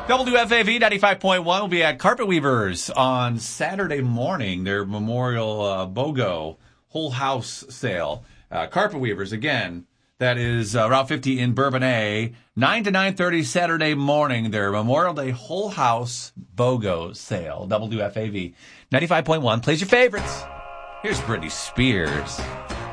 WFAV 95.1 will be at Carpet Weavers on Saturday morning, their Memorial BOGO whole house sale. Carpet Weavers, again, that is Route 50 in Bourbonnais, 9 to 9:30 Saturday morning, their Memorial Day whole house BOGO sale. WFAV 95.1 plays your favorites. Here's Britney Spears.